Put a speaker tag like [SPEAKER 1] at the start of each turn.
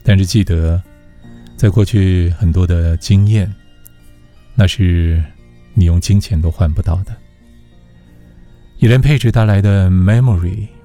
[SPEAKER 1] 但是记得，在过去很多的经验，那是你用金钱都换不到的。Elaine Paige带来的 Memory